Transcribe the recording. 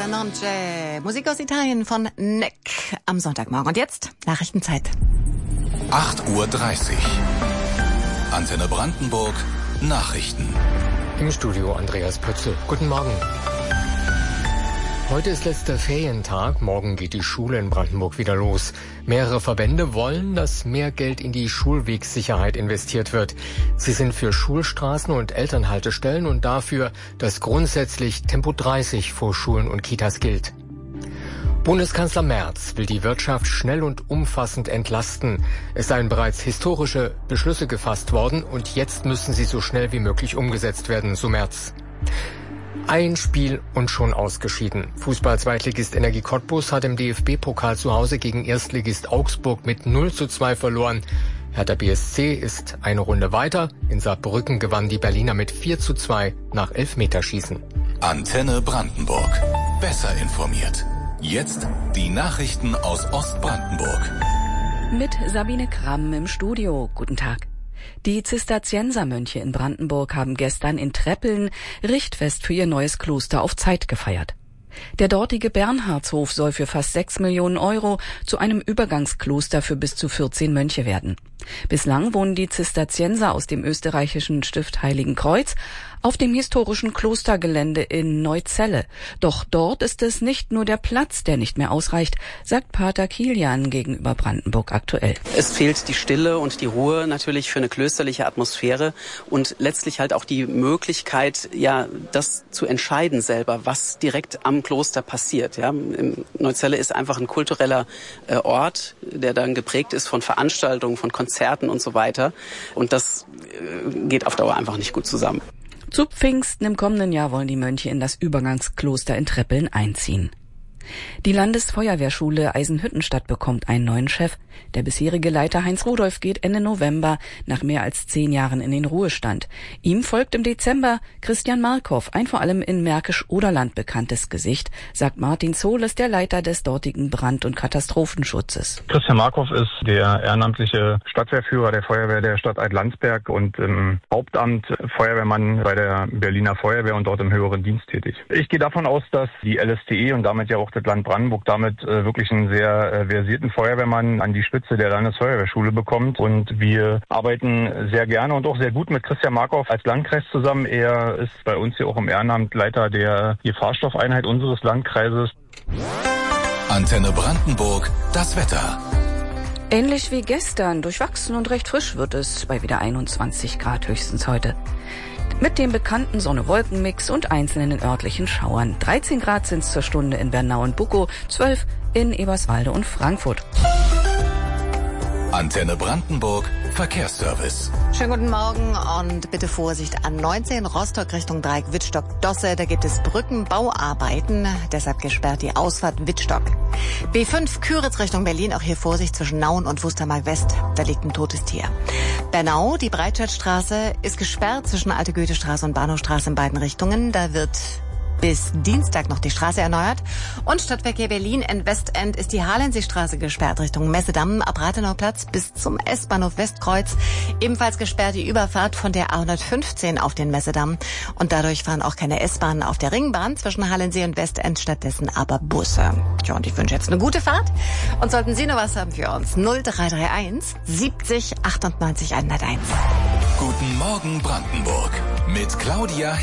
non c'è. Musik aus Italien von Nick am Sonntagmorgen. Und jetzt Nachrichtenzeit. 8:30 Uhr. Antenne Brandenburg. Nachrichten. Im Studio Andreas Pötzel. Guten Morgen. Heute ist letzter Ferientag. Morgen geht die Schule in Brandenburg wieder los. Mehrere Verbände wollen, dass mehr Geld in die Schulwegssicherheit investiert wird. Sie sind für Schulstraßen und Elternhaltestellen und dafür, dass grundsätzlich Tempo 30 vor Schulen und Kitas gilt. Bundeskanzler Merz will die Wirtschaft schnell und umfassend entlasten. Es seien bereits historische Beschlüsse gefasst worden und jetzt müssen sie so schnell wie möglich umgesetzt werden, so Merz. Ein Spiel und schon ausgeschieden. Fußball-Zweitligist Energie Cottbus hat im DFB-Pokal zu Hause gegen Erstligist Augsburg mit 0:2 verloren. Hertha BSC ist eine Runde weiter. In Saarbrücken gewannen die Berliner mit 4:2 nach Elfmeterschießen. Antenne Brandenburg. Besser informiert. Jetzt die Nachrichten aus Ostbrandenburg. Mit Sabine Kramm im Studio. Guten Tag. Die Zisterziensermönche in Brandenburg haben gestern in Treppeln Richtfest für ihr neues Kloster auf Zeit gefeiert. Der dortige Bernhardshof soll für fast 6 Millionen Euro zu einem Übergangskloster für bis zu 14 Mönche werden. Bislang wohnen die Zisterzienser aus dem österreichischen Stift Heiligen Kreuz auf dem historischen Klostergelände in Neuzelle. Doch dort ist es nicht nur der Platz, der nicht mehr ausreicht, sagt Pater Kilian gegenüber Brandenburg aktuell. Es fehlt die Stille und die Ruhe natürlich für eine klösterliche Atmosphäre und letztlich halt auch die Möglichkeit, ja, das zu entscheiden selber, was direkt am Kloster passiert. Ja, Neuzelle ist einfach ein kultureller Ort, der dann geprägt ist von Veranstaltungen, von Konzerten und so weiter. Und das geht auf Dauer einfach nicht gut zusammen. Zu Pfingsten im kommenden Jahr wollen die Mönche in das Übergangskloster in Treppeln einziehen. Die Landesfeuerwehrschule Eisenhüttenstadt bekommt einen neuen Chef. Der bisherige Leiter Heinz Rudolph geht Ende November nach mehr als 10 Jahren in den Ruhestand. Ihm folgt im Dezember Christian Markow, ein vor allem in Märkisch-Oderland bekanntes Gesicht, sagt Martin Zohles, der Leiter des dortigen Brand- und Katastrophenschutzes. Christian Markow ist der ehrenamtliche Stadtwehrführer der Feuerwehr der Stadt Alt-Landsberg und im Hauptamt Feuerwehrmann bei der Berliner Feuerwehr und dort im höheren Dienst tätig. Ich gehe davon aus, dass die LSTE und damit ja auch das Land Brandenburg damit wirklich einen sehr versierten Feuerwehrmann an die Spitze der Landesfeuerwehrschule bekommt. Und wir arbeiten sehr gerne und auch sehr gut mit Christian Markow als Landkreis zusammen. Er ist bei uns hier auch im Ehrenamt Leiter der Gefahrstoffeinheit unseres Landkreises. Antenne Brandenburg, das Wetter. Ähnlich wie gestern, durchwachsen und recht frisch wird es bei wieder 21 Grad höchstens heute. Mit dem bekannten Sonne-Wolken-Mix und einzelnen örtlichen Schauern. 13 Grad sind es zur Stunde in Bernau und Buckow, 12 in Eberswalde und Frankfurt. Antenne Brandenburg, Verkehrsservice. Schönen guten Morgen und bitte Vorsicht an 19 Rostock Richtung Dreieck Wittstock-Dosse. Da gibt es Brückenbauarbeiten, deshalb gesperrt die Ausfahrt Wittstock. B5 Küritz Richtung Berlin, auch hier Vorsicht zwischen Nauen und Wustermark West. Da liegt ein totes Tier. Bernau, die Breitscheidstraße ist gesperrt zwischen Alte Goethestraße und Bahnhofstraße in beiden Richtungen. Da wird bis Dienstag noch die Straße erneuert. Und Stadtverkehr Berlin in Westend ist die Halenseestraße gesperrt Richtung Messedamm ab Rathenauplatz bis zum S-Bahnhof Westkreuz. Ebenfalls gesperrt die Überfahrt von der A115 auf den Messedamm. Und dadurch fahren auch keine S-Bahnen auf der Ringbahn zwischen Halensee und Westend, stattdessen aber Busse. Tja, und ich wünsche jetzt eine gute Fahrt. Und sollten Sie noch was haben für uns, 0331 70 98 101. Guten Morgen Brandenburg mit Claudia